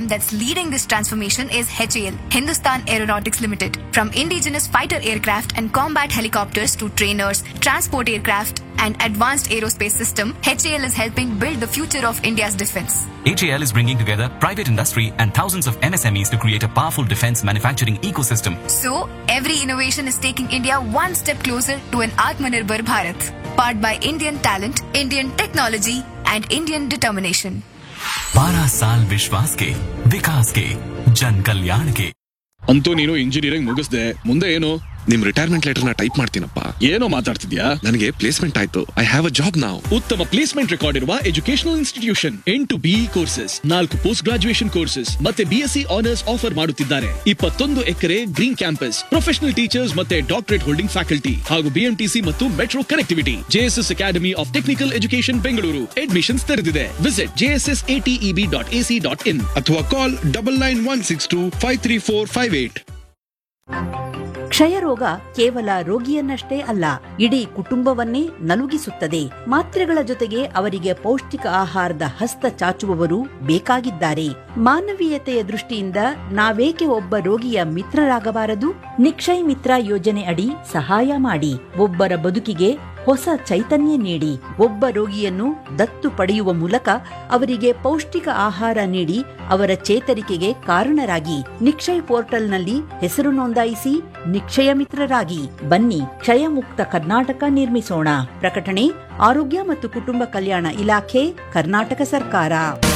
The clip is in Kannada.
that's leading this transformation is HAL, Hindustan Aeronautics Limited. From indigenous fighter aircraft and combat helicopters to trainers, transport aircraft, and advanced aerospace system, HAL is helping build the future of India's defense. HAL is bringing together private industry and thousands of MSMEs to create a powerful defense manufacturing ecosystem. So, every innovation is taking India one step closer to an Atmanirbhar Bharat, powered by Indian talent, Indian technology, and Indian determination. 12 साल विश्वास के, विकास के, जन कल्याण के. ಅಂತೂ ನೀನು ಇಂಜಿನಿಯರಿಂಗ್ ಮುಗಿಸ್ದೆ, ಮುಂದೆ ಏನು? ನಿಮ್ ರಿಟೈರ್ಮೆಂಟ್ ಲೆಟರ್ ನ ಟೈಪ್ ಮಾಡ್ತೀನಪ್ಪ. ಏನೋ ಮಾತಾಡ್ತಿದ್ಯಾ? ನನಗೆ ಪ್ಲೇಸ್ಮೆಂಟ್ ಆಯ್ತು. I have a job now. ಉತ್ತಮ ಪ್ಲೇಸ್ಮೆಂಟ್ ರೆಕಾರ್ಡ್ ಇರುವ educational institution 8 BE courses, 4 post graduation courses ಮತ್ತೆ BSc ಆನರ್ಸ್ ಆಫರ್ ಮಾಡುತ್ತಿದ್ದಾರೆ. 21 ಎಕರೆ ಗ್ರೀನ್ ಕ್ಯಾಂಪಸ್, ಪ್ರೊಫೆಷನಲ್ ಟೀಚರ್ಸ್ ಮತ್ತೆ ಡಾಕ್ಟರೇಟ್ ಹೋಲ್ಡಿಂಗ್ ಫ್ಯಾಕಲ್ಟಿ ಹಾಗೂ BMTC ಮತ್ತು metro connectivity. JSS academy of technical education Bengaluru admissions ತೆರೆದಿದೆ. ವಿಸಿಟ್ jssateb.ac.in ಅಥವಾ ಕಾಲ್ 9916253458. ಕ್ಷಯರೋಗ ಕೇವಲ ರೋಗಿಯನ್ನಷ್ಟೇ ಅಲ್ಲ, ಇಡೀ ಕುಟುಂಬವನ್ನೇ ನಲುಗಿಸುತ್ತದೆ. ಮಾತ್ರೆಗಳ ಜೊತೆಗೆ ಅವರಿಗೆ ಪೌಷ್ಟಿಕ ಆಹಾರದ ಹಸ್ತ ಚಾಚುವವರು ಬೇಕಾಗಿದ್ದಾರೆ. ಮಾನವೀಯತೆಯ ದೃಷ್ಟಿಯಿಂದ ನಾವೇಕೆ ಒಬ್ಬ ರೋಗಿಯ ಮಿತ್ರರಾಗಬಾರದು? ನಿಕ್ಷಯ್ ಮಿತ್ರ ಯೋಜನೆ ಅಡಿ ಸಹಾಯ ಮಾಡಿ, ಒಬ್ಬರ ಬದುಕಿಗೆ ಹೊಸ ಚೈತನ್ಯ ನೀಡಿ. ಒಬ್ಬ ರೋಗಿಯನ್ನು ದತ್ತು ಪಡೆಯುವ ಮೂಲಕ ಅವರಿಗೆ ಪೌಷ್ಟಿಕ ಆಹಾರ ನೀಡಿ ಅವರ ಚೇತರಿಕೆಗೆ ಕಾರಣರಾಗಿ. ನಿಕ್ಷಯ್ ಪೋರ್ಟಲ್ನಲ್ಲಿ ಹೆಸರು ನೋಂದಾಯಿಸಿ ನಿಕ್ಷಯ ಮಿತ್ರರಾಗಿ. ಬನ್ನಿ, ಕ್ಷಯ ಮುಕ್ತ ಕರ್ನಾಟಕ ನಿರ್ಮಿಸೋಣ. ಪ್ರಕಟಣೆ ಆರೋಗ್ಯ ಮತ್ತು ಕುಟುಂಬ ಕಲ್ಯಾಣ ಇಲಾಖೆ, ಕರ್ನಾಟಕ ಸರ್ಕಾರ.